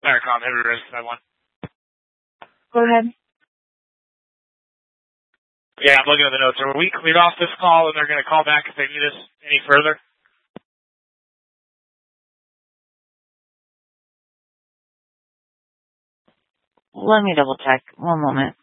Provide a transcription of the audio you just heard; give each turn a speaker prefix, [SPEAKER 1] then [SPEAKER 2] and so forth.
[SPEAKER 1] Myricom, heavy risk, that one.
[SPEAKER 2] Go ahead.
[SPEAKER 1] Yeah, I'm looking at the notes. Are we cleared off this call and they're going to call back if they need us any further?
[SPEAKER 2] Let me double check. One moment.